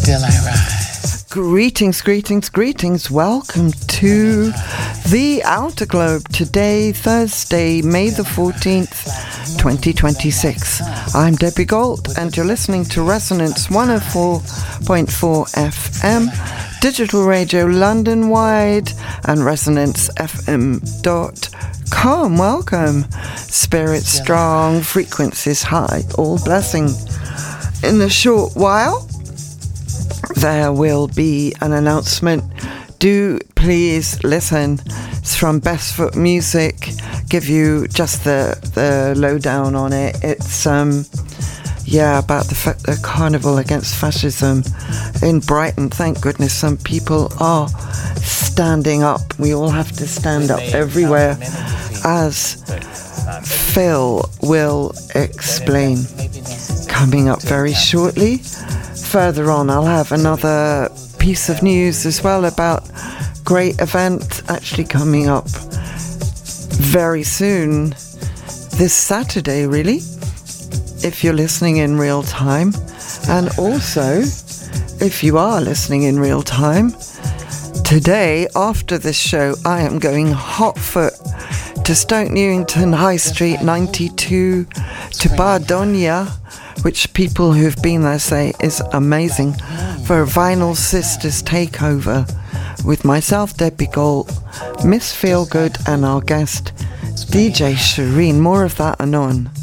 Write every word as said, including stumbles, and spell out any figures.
Still I rise. Greetings, greetings, greetings. Welcome to the Outer Globe. Today, Thursday, May the fourteenth, twenty twenty-six. I'm Debbie Gold, and you're listening to Resonance one oh four point four F M, digital radio London-wide, and resonance f m dot com. Welcome. Spirit strong, frequencies high, all blessing. In a short while, there will be an announcement. Do please listen. It's from Best Foot Music. Give you just the the lowdown on it. It's um yeah about the, fa- the carnival against fascism in Brighton. Thank goodness some people are standing up. We all have to stand up everywhere, as Phil will explain. Coming up very shortly. Further on, I'll have another piece of news as well about great event actually coming up very soon, this Saturday really, if you're listening in real time. And also, if you are listening in real time, today after this show I am going hot foot to Stoke Newington High Street ninety-two to Bardonia, which people who've been there say is amazing, for a Vinyl Sisters takeover with myself, Debbie Gold, Miss Feelgood, and our guest, D J Shireen. More of that anon.